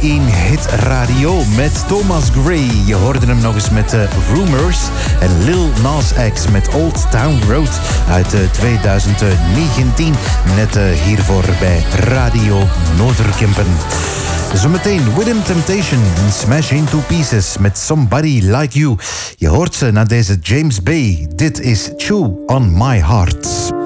1 Hit Radio met Thomas Gray. Je hoorde hem nog eens met Rumors. En Lil Nas X met Old Town Road uit 2019. Net hiervoor bij Radio Noorderkempen. Zometeen Within Temptation en Smash Into Pieces met Somebody Like You. Je hoort ze naar deze James Bay. Dit is Chew on My Heart.